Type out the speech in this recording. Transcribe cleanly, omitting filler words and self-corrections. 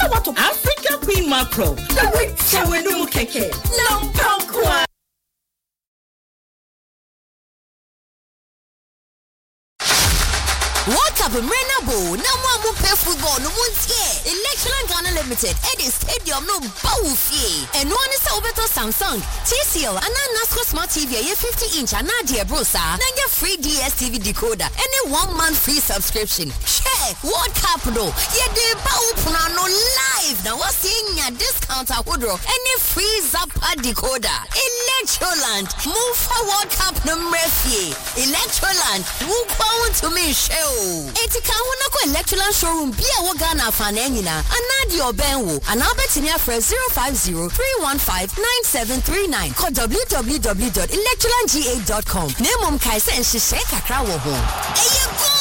So what African Queen Macro? The wait so we no keke. Lampakwa. World Cup Renabo, no more play football, no one's here. Electron Ghana Limited, Eddie Stadium, no Bowfie. And one is over to Samsung, TCL, and Nasco Smart TV, a 50-inch, and Nadia Brosa. Then get free DSTV decoder, and a 1 month free subscription. Share World Cup, though. Yeah, the Bow no live. Now, what's seeing your discount at Woodrow, and a free Zappa decoder. Electroland, move for World Cup no Murphy. Electroland, move on to me, show. Etika wana ko Electroland showroom bia wo Ghana fana nyina anadi obenwo anabeti me afre 050-315-9739 call www.electrolandga.com. Nemom kai se nhye kakra wo ho.